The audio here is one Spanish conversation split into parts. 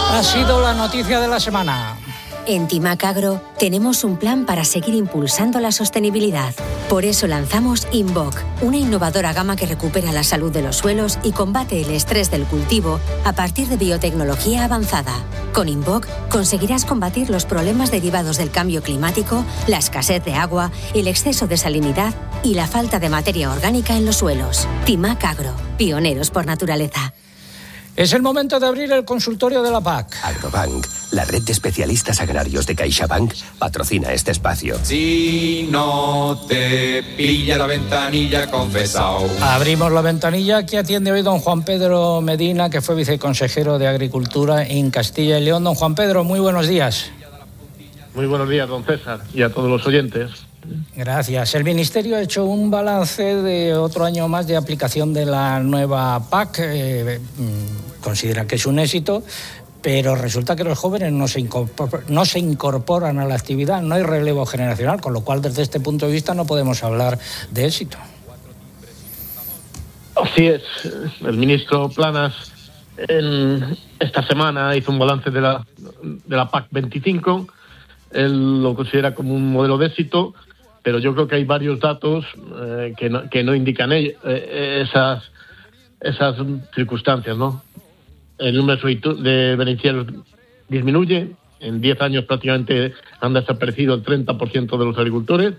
Ha sido la noticia de la semana. En Timac Agro tenemos un plan para seguir impulsando la sostenibilidad. Por eso lanzamos Invoc, una innovadora gama que recupera la salud de los suelos y combate el estrés del cultivo a partir de biotecnología avanzada. Con Invoc conseguirás combatir los problemas derivados del cambio climático, la escasez de agua, el exceso de salinidad y la falta de materia orgánica en los suelos. Timac Agro, pioneros por naturaleza. Es el momento de abrir el consultorio de la PAC. Agrobank, la red de especialistas agrarios de CaixaBank, patrocina este espacio. Si no te pilla la ventanilla, confesao. Abrimos la ventanilla que atiende hoy don Juan Pedro Medina, que fue viceconsejero de Agricultura en Castilla y León. Don Juan Pedro, muy buenos días. Muy buenos días, don César, y a todos los oyentes. Gracias. El Ministerio ha hecho un balance de otro año más de aplicación de la nueva PAC. Considera que es un éxito, pero resulta que los jóvenes no se incorporan a la actividad, no hay relevo generacional, con lo cual desde este punto de vista no podemos hablar de éxito. Así es. El ministro Planas esta semana hizo un balance de la PAC 25. Él lo considera como un modelo de éxito, pero yo creo que hay varios datos que no indican esas circunstancias, ¿no? El número de beneficiarios disminuye. En 10 años prácticamente han desaparecido el 30% de los agricultores.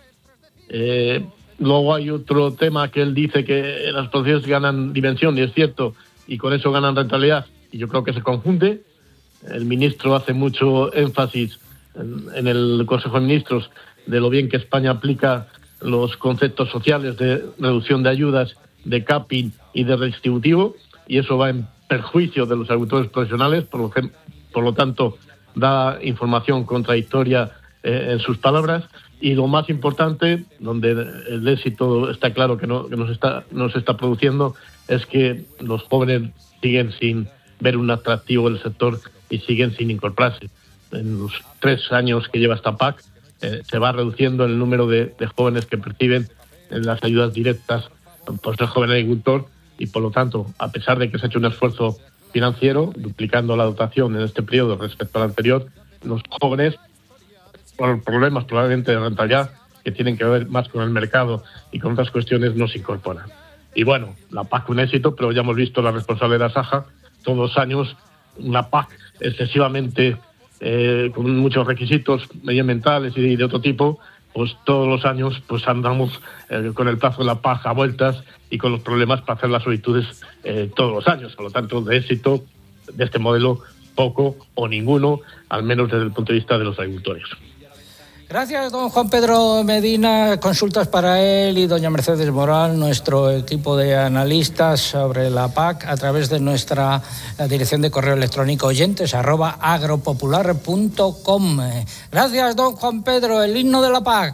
Luego hay otro tema que él dice que las producciones ganan dimensión, y es cierto, y con eso ganan rentabilidad, y yo creo que se confunde. El ministro hace mucho énfasis en el Consejo de Ministros de lo bien que España aplica los conceptos sociales de reducción de ayudas, de capping y de redistributivo, y eso va en perjuicio de los agricultores profesionales, por lo tanto da información contradictoria en sus palabras. Y lo más importante, donde el éxito está claro que no se está produciendo, es que los jóvenes siguen sin ver un atractivo del sector y siguen sin incorporarse. En los 3 años que lleva esta PAC se va reduciendo el número de jóvenes que perciben las ayudas directas por ser joven agricultor, y por lo tanto, a pesar de que se ha hecho un esfuerzo financiero, duplicando la dotación en este periodo respecto al anterior, los jóvenes, por problemas probablemente de rentabilidad que tienen que ver más con el mercado y con otras cuestiones, no se incorporan. Y bueno, la PAC un éxito, pero ya hemos visto la responsable de la Saja, todos los años una PAC excesivamente con muchos requisitos medioambientales y de otro tipo, pues todos los años pues andamos con el plazo de la PAC a vueltas y con los problemas para hacer las solicitudes todos los años. Por lo tanto, de éxito de este modelo poco o ninguno, al menos desde el punto de vista de los agricultores. Gracias, don Juan Pedro Medina. Consultas para él y doña Mercedes Moral, nuestro equipo de analistas sobre la PAC, a través de nuestra dirección de correo electrónico oyentes@agropopular.com. Gracias, don Juan Pedro. El himno de la PAC.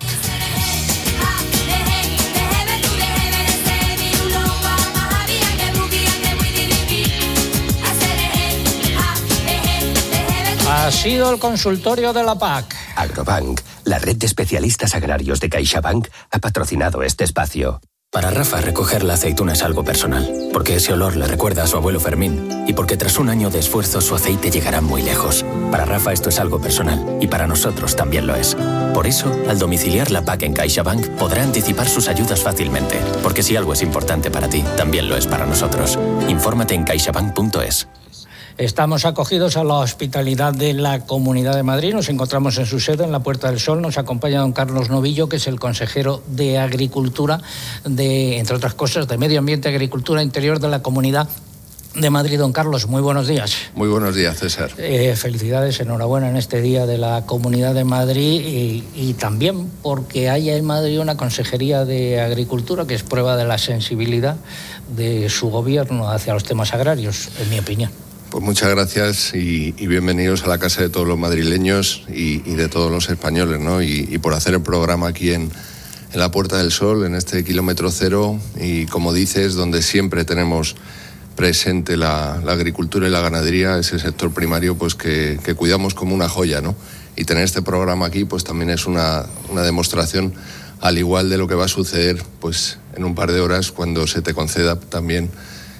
Ha sido el consultorio de la PAC. Agrobank, la red de especialistas agrarios de CaixaBank, ha patrocinado este espacio. Para Rafa, recoger la aceituna es algo personal, porque ese olor le recuerda a su abuelo Fermín, y porque tras un año de esfuerzo su aceite llegará muy lejos. Para Rafa esto es algo personal, y para nosotros también lo es. Por eso, al domiciliar la PAC en CaixaBank, podrá anticipar sus ayudas fácilmente, porque si algo es importante para ti, también lo es para nosotros. Infórmate en caixabank.es. Estamos acogidos a la hospitalidad de la Comunidad de Madrid. Nos encontramos en su sede, en la Puerta del Sol. Nos acompaña don Carlos Novillo, que es el consejero de Agricultura, entre otras cosas, de Medio Ambiente, Agricultura Interior de la Comunidad de Madrid. Don Carlos, muy buenos días. Muy buenos días, César. Felicidades, enhorabuena en este Día de la Comunidad de Madrid y también porque haya en Madrid una Consejería de Agricultura que es prueba de la sensibilidad de su gobierno hacia los temas agrarios, en mi opinión. Pues muchas gracias y bienvenidos a la casa de todos los madrileños y de todos los españoles, ¿no? Y por hacer el programa aquí en la Puerta del Sol, en este kilómetro cero, y como dices, donde siempre tenemos presente la agricultura y la ganadería, ese sector primario pues que cuidamos como una joya, ¿no? Y tener este programa aquí pues también es una demostración, al igual de lo que va a suceder pues en un par de horas cuando se te conceda también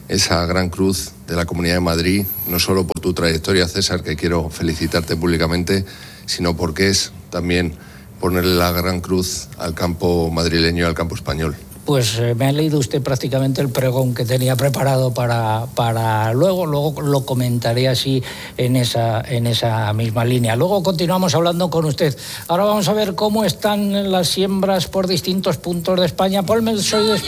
esa gran cruz de la Comunidad de Madrid, no solo por tu trayectoria, César, que quiero felicitarte públicamente, sino porque es también ponerle la gran cruz al campo madrileño y al campo español. Pues me ha leído usted prácticamente el pregón que tenía preparado para luego lo comentaré así en esa misma línea. Luego continuamos hablando con usted. Ahora vamos a ver cómo están las siembras por distintos puntos de España. Ponme el sonido.